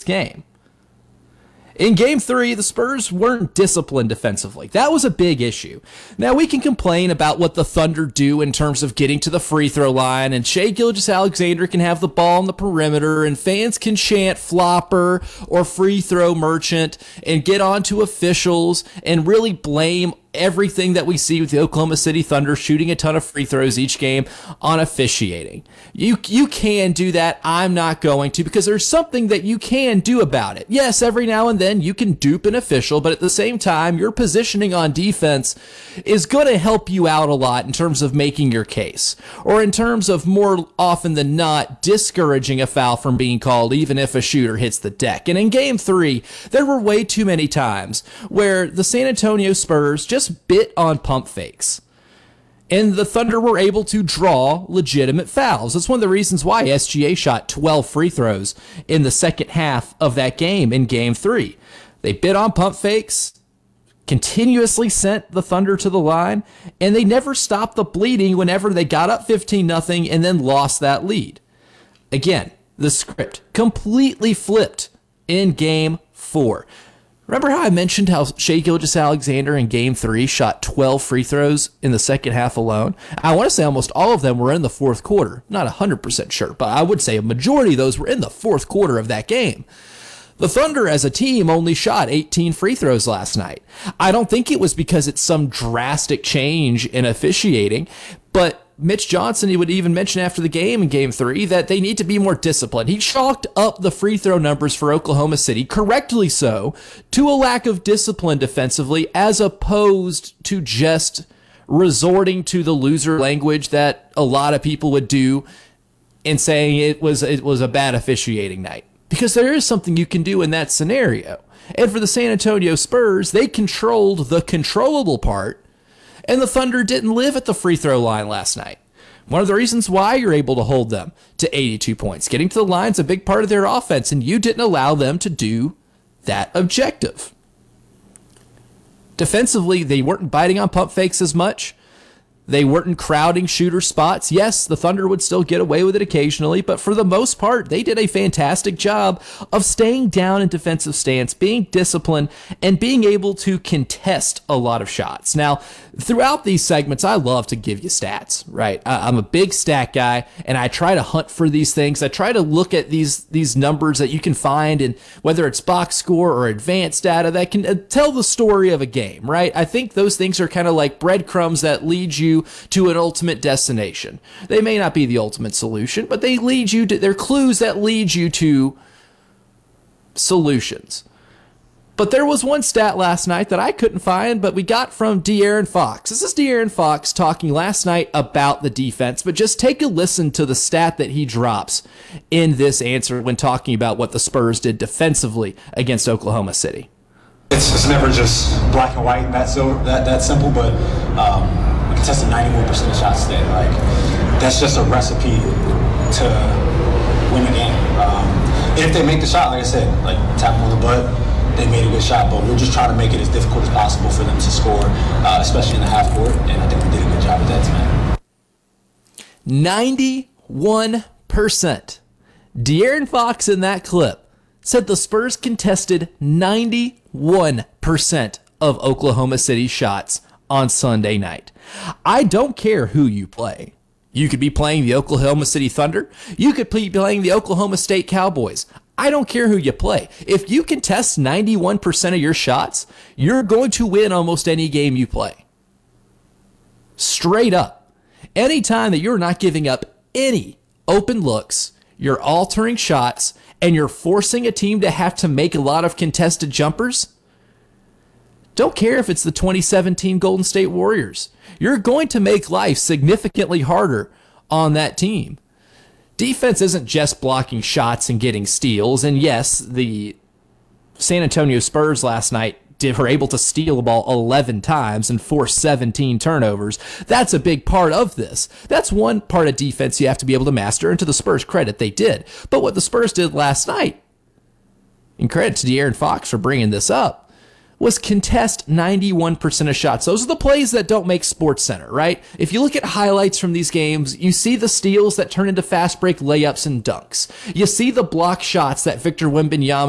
this game. In Game 3, the Spurs weren't disciplined defensively. That was a big issue. Now, we can complain about what the Thunder do in terms of getting to the free throw line, and Shai Gilgeous-Alexander can have the ball on the perimeter, and fans can chant flopper or free throw merchant and get on to officials and really blame everything that we see with the Oklahoma City Thunder shooting a ton of free throws each game on officiating. You can do that. I'm not going to, because there's something that you can do about it. Yes, every now and then you can dupe an official, but at the same time, your positioning on defense is going to help you out a lot in terms of making your case, or in terms of more often than not discouraging a foul from being called even if a shooter hits the deck. And in Game 3, there were way too many times where the San Antonio Spurs just bit on pump fakes, and the Thunder were able to draw legitimate fouls. That's one of the reasons why SGA shot 12 free throws in the second half of that game in Game 3. They bit on pump fakes, continuously sent the Thunder to the line, and they never stopped the bleeding whenever they got up 15-0 and then lost that lead. Again, the script completely flipped in Game 4. Remember how I mentioned how Shai Gilgeous-Alexander in Game 3 shot 12 free throws in the second half alone? I want to say almost all of them were in the fourth quarter. Not 100% sure, but I would say a majority of those were in the fourth quarter of that game. The Thunder as a team only shot 18 free throws last night. I don't think it was because it's some drastic change in officiating, but Mitch Johnson, he would even mention after the game in Game 3 that they need to be more disciplined. He chalked up the free throw numbers for Oklahoma City, correctly so, to a lack of discipline defensively, as opposed to just resorting to the loser language that a lot of people would do in saying it was a bad officiating night. Because there is something you can do in that scenario. And for the San Antonio Spurs, they controlled the controllable part, and the Thunder didn't live at the free throw line last night. One of the reasons why you're able to hold them to 82 points. Getting to the line's a big part of their offense, and you didn't allow them to do that objective. Defensively, they weren't biting on pump fakes as much. They weren't crowding shooter spots. Yes, the Thunder would still get away with it occasionally, but for the most part, they did a fantastic job of staying down in defensive stance, being disciplined, and being able to contest a lot of shots. Now, throughout these segments, I love to give you stats, right? I'm a big stat guy, and I try to hunt for these things. I try to look at these numbers that you can find, and whether it's box score or advanced data that can tell the story of a game, right? I think those things are kind of like breadcrumbs that lead you to an ultimate destination. They may not be the ultimate solution, but they lead you to, they're clues that lead you to solutions. But there was one stat last night that I couldn't find, but we got from De'Aaron Fox. This is De'Aaron Fox talking last night about the defense, but just take a listen to the stat that he drops in this answer when talking about what the Spurs did defensively against Oklahoma City. It's never just black and white and that simple, but we contested 91% of shots today. Like, that's just a recipe to win the game. And if they make the shot, like I said, like tap them on the butt, they made a good shot, but we're just trying to make it as difficult as possible for them to score, especially in the half court, and I think we did a good job of that tonight. 91%. De'Aaron Fox in that clip said the Spurs contested 91% of Oklahoma City's shots on Sunday night. I don't care who you play. You could be playing the Oklahoma City Thunder. You could be playing the Oklahoma State Cowboys. I don't care who you play. If you contest 91% of your shots, you're going to win almost any game you play. Straight up. Anytime that you're not giving up any open looks, you're altering shots, and you're forcing a team to have to make a lot of contested jumpers, don't care if it's the 2017 Golden State Warriors. You're going to make life significantly harder on that team. Defense isn't just blocking shots and getting steals. And yes, the San Antonio Spurs last night were able to steal the ball 11 times and force 17 turnovers. That's a big part of this. That's one part of defense you have to be able to master, and to the Spurs' credit, they did. But what the Spurs did last night, and credit to De'Aaron Fox for bringing this up, was contest 91% of shots. Those are the plays that don't make SportsCenter, right? If you look at highlights from these games, you see the steals that turn into fast break layups and dunks. You see the block shots that Victor Wembanyama